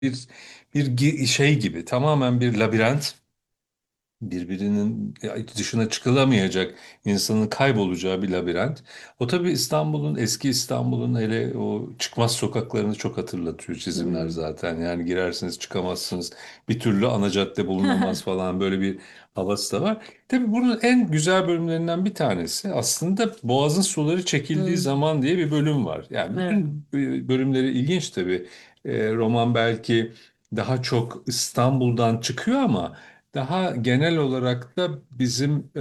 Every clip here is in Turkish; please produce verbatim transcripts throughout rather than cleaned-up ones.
bir bir gi- şey gibi, tamamen bir labirent, birbirinin dışına çıkılamayacak, insanın kaybolacağı bir labirent. O tabii İstanbul'un, eski İstanbul'un hele o çıkmaz sokaklarını çok hatırlatıyor çizimler Hmm. zaten. Yani girersiniz çıkamazsınız, bir türlü ana cadde bulunamaz falan, böyle bir havası da var. Tabii bunun en güzel bölümlerinden bir tanesi aslında Boğaz'ın suları çekildiği Hmm. zaman diye bir bölüm var. Yani Evet. bütün bölümleri ilginç tabii. E, roman belki daha çok İstanbul'dan çıkıyor ama daha genel olarak da bizim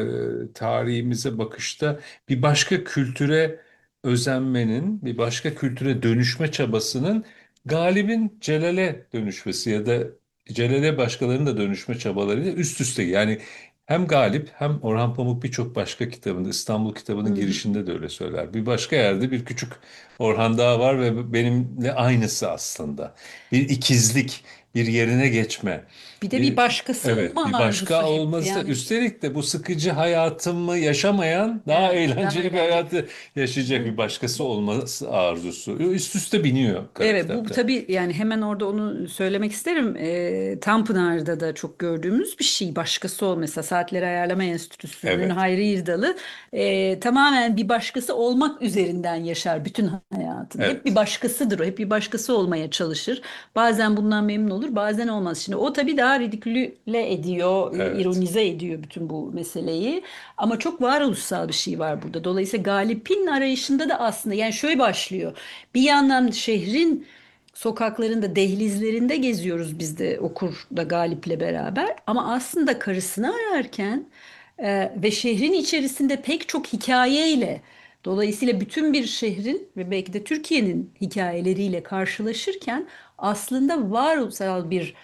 e, tarihimize bakışta bir başka kültüre özenmenin, bir başka kültüre dönüşme çabasının Galip'in Celal'e dönüşmesi ya da Celal'e başkalarının da dönüşme çabalarıyla üst üste. Yani hem Galip hem Orhan Pamuk birçok başka kitabında, İstanbul kitabının Hmm. girişinde de öyle söyler. Bir başka yerde bir küçük Orhan daha var ve benimle aynısı aslında. Bir ikizlik, bir yerine geçme. Bir de bir Bir başkası Evet, olma bir arzusu başka hep olması da, yani. üstelik de bu sıkıcı hayatımı yaşamayan daha Evet, daha eğlenceli bir eğlenceli. hayatı yaşayacak bir başkası olması arzusu. Üst üste biniyor Evet, bu bu karakterler. tabii yani hemen orada onu söylemek isterim. Ee, Tanpınar'da da çok gördüğümüz bir şey. Başkası ol mesela Saatleri Ayarlama Enstitüsü'nün Evet, Hayri İrdalı e, tamamen bir başkası olmak üzerinden yaşar bütün hayatını. Hep bir evet, başkasıdır o. Hep bir başkası olmaya çalışır. Bazen bundan memnun olur, bazen olmaz. Şimdi o tabii daha ridiküle ediyor, e, evet. ironize ediyor bütün bu meseleyi. Ama çok varoluşsal bir şey var burada. Dolayısıyla Galip'in arayışında da aslında yani şöyle başlıyor. Bir yandan şehrin sokaklarında, dehlizlerinde geziyoruz biz de okurda Galip'le beraber. Ama aslında karısını ararken e, ve şehrin içerisinde pek çok hikayeyle, dolayısıyla bütün bir şehrin ve belki de Türkiye'nin hikayeleriyle karşılaşırken aslında varoluşsal bir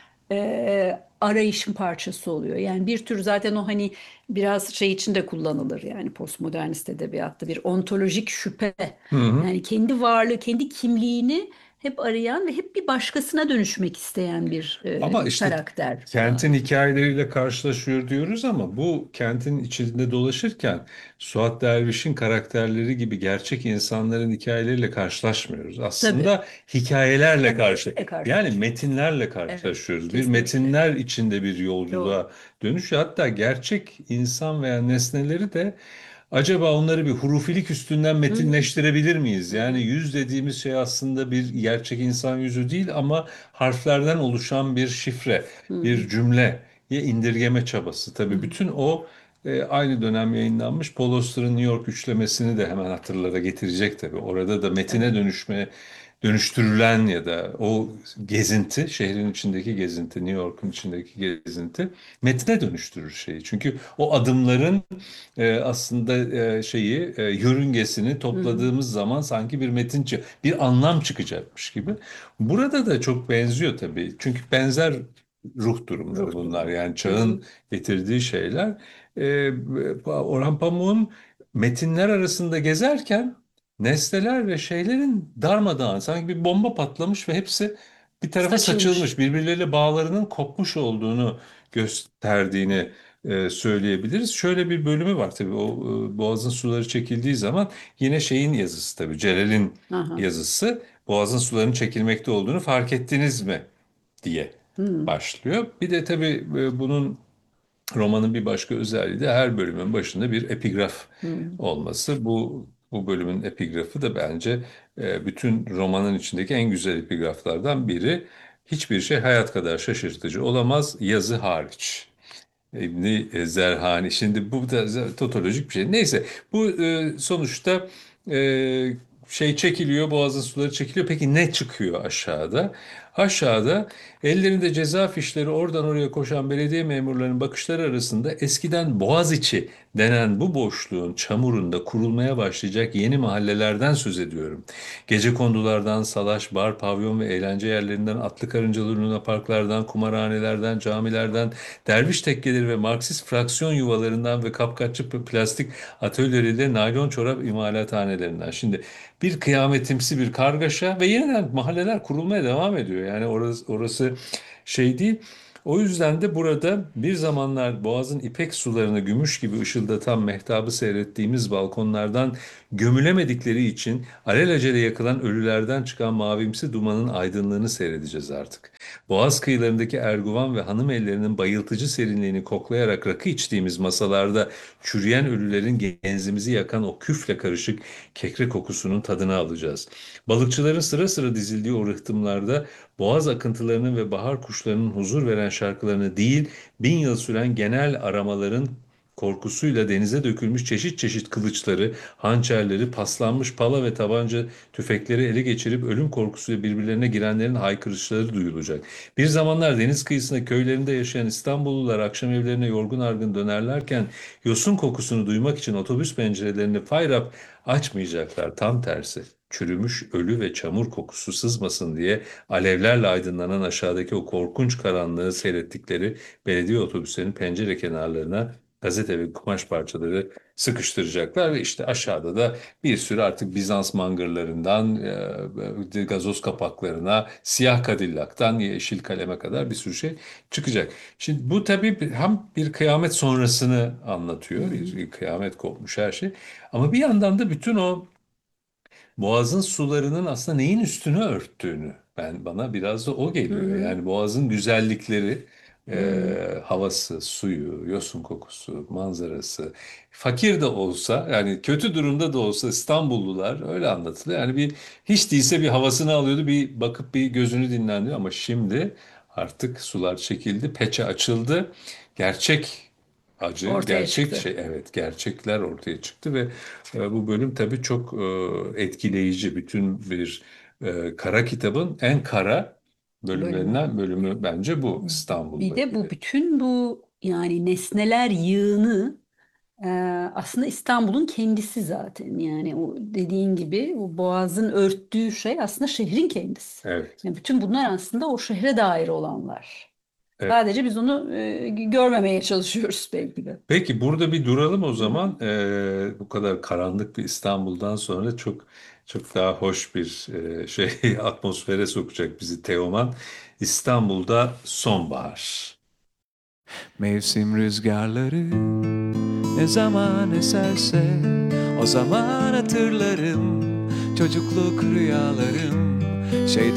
e, arayışın parçası oluyor. Yani bir tür zaten o hani biraz şey için de kullanılır yani postmodernist edebiyatta bir ontolojik şüphe. Hı hı. Yani kendi varlığı, kendi kimliğini hep arayan ve hep bir başkasına dönüşmek isteyen bir Ama e, işte karakter. kentin hikayeleriyle karşılaşıyor diyoruz ama bu kentin içinde dolaşırken Suat Derviş'in karakterleri gibi gerçek insanların hikayeleriyle karşılaşmıyoruz. Tabii. Aslında hikayelerle karşı, Hikayeyle yani karşılaşıyor. metinlerle Evet, karşılaşıyoruz. Bir kesinlikle. metinler içinde bir Doğru. yolculuğa dönüşüyor. Hatta gerçek insan veya nesneleri de acaba onları bir hurufilik üstünden Hı hı, metinleştirebilir miyiz? hı Yani hı, yüz dediğimiz şey aslında bir gerçek insan yüzü değil ama harflerden oluşan bir şifre, hı hı, bir cümleye indirgeme çabası. hı Tabii hı. bütün o e, aynı dönem yayınlanmış Paul Auster'ın New York üçlemesini de hemen hatırlara getirecek tabii. Orada da metine Evet. dönüşme, dönüştürülen ya da o gezinti, şehrin içindeki gezinti, New York'un içindeki gezinti metne dönüştürür şeyi. Çünkü o adımların e, aslında e, şeyi e, yörüngesini Hı hı, topladığımız zaman sanki bir metin, çı- bir anlam çıkacakmış gibi. Burada da çok benziyor tabii. Çünkü benzer ruh durumları ruh bunlar. durumu. Yani Hı hı, çağın getirdiği şeyler. E, Orhan Pamuk'un metinler arasında gezerken nesneler ve şeylerin darmadağın, sanki bir bomba patlamış ve hepsi bir tarafa saçılmış. saçılmış, birbirleriyle bağlarının kopmuş olduğunu gösterdiğini e, söyleyebiliriz. Şöyle bir bölümü var tabii, o e, Boğaz'ın suları çekildiği zaman yine şeyin yazısı, tabii Celal'in Aha. yazısı, Boğaz'ın sularının çekilmekte olduğunu fark ettiniz mi diye Hı başlıyor. Bir de tabii e, bunun, romanın bir başka özelliği de her bölümün başında bir epigraf hı. olması. Bu bu bölümün epigrafı da bence e, bütün romanın içindeki en güzel epigraflardan biri. Hiçbir şey hayat kadar şaşırtıcı olamaz, yazı hariç. İbni Zerhani. Şimdi bu da totolojik bir şey. Neyse, bu e, sonuçta e, şey çekiliyor, boğazın suları çekiliyor. Peki ne çıkıyor aşağıda? Aşağıda ellerinde ceza fişleri oradan oraya koşan belediye memurlarının bakışları arasında eskiden Boğaziçi denen bu boşluğun çamurunda kurulmaya başlayacak yeni mahallelerden söz ediyorum. Gecekondulardan, salaş, bar, pavyon ve eğlence yerlerinden, atlı karıncalı luna parklardan, kumarhanelerden, camilerden, derviş tekkeleri ve Marksist fraksiyon yuvalarından ve kapkaççı plastik atölyeleriyle naylon çorap imalathanelerinden. Şimdi bir kıyametimsi bir kargaşa ve yeniden mahalleler kurulmaya devam ediyor. Yani orası, orası şey değil. O yüzden de burada bir zamanlar Boğaz'ın ipek sularını gümüş gibi ışıldatan mehtabı seyrettiğimiz balkonlardan gömülemedikleri için alelacele yakılan ölülerden çıkan mavimsi dumanın aydınlığını seyredeceğiz artık. Boğaz kıyılarındaki Erguvan ve hanım ellerinin bayıltıcı serinliğini koklayarak rakı içtiğimiz masalarda çürüyen ölülerin genzimizi yakan o küfle karışık kekre kokusunun tadını alacağız. Balıkçıların sıra sıra dizildiği o rıhtımlarda boğaz akıntılarının ve bahar kuşlarının huzur veren şarkılarını değil, bin yıl süren genel aramaların korkusuyla denize dökülmüş çeşit çeşit kılıçları, hançerleri, paslanmış pala ve tabanca tüfekleri ele geçirip ölüm korkusuyla birbirlerine girenlerin haykırışları duyulacak. Bir zamanlar deniz kıyısında köylerinde yaşayan İstanbullular akşam evlerine yorgun argın dönerlerken yosun kokusunu duymak için otobüs pencerelerini fayrap açmayacaklar. Tam tersi. Çürümüş ölü ve çamur kokusu sızmasın diye alevlerle aydınlanan aşağıdaki o korkunç karanlığı seyrettikleri belediye otobüslerinin pencere kenarlarına gazete ve kumaş parçaları sıkıştıracaklar ve işte aşağıda da bir sürü artık Bizans mangırlarından e, gazoz kapaklarına, siyah Cadillac'tan yeşil kaleme kadar bir sürü şey çıkacak. Şimdi bu tabii hem bir kıyamet sonrasını Hı anlatıyor, hı. bir kıyamet kopmuş her şey. Ama bir yandan da bütün o Boğazın sularının aslında neyin üstünü örttüğünü ben bana biraz da o Hı geliyor. hı. Yani Boğazın güzellikleri, Hı hı. e, havası, suyu, yosun kokusu, manzarası. Fakir de olsa yani kötü durumda da olsa İstanbullular öyle anlatılıyor. Yani bir hiç değilse bir havasını alıyordu, bir bakıp bir gözünü dinlendiriyor. Ama şimdi artık sular çekildi, peçe açıldı. Gerçek acı, Ortaya gerçek çıktı. şey, evet, gerçekler ortaya çıktı ve e, bu bölüm tabii çok e, etkileyici. Bütün bir e, kara kitabın en kara Bölümü. bölümlerinden bölümü bence bu Bir İstanbul'la de bu ilgili. bütün bu yani nesneler yığını e, aslında İstanbul'un kendisi zaten. Yani o dediğin gibi o boğazın örttüğü şey aslında şehrin kendisi. Evet. Yani bütün bunlar aslında o şehre dair olanlar. Evet. Sadece biz onu e, görmemeye çalışıyoruz belki de. Peki burada bir duralım o Hı hı. zaman. E, bu kadar karanlık bir İstanbul'dan sonra çok çok daha hoş bir e, şey atmosfere sokacak bizi Teoman. İstanbul'da sonbahar. Mevsim rüzgarları ne zaman eserse o zaman hatırlarım çocukluk rüyalarım şeytan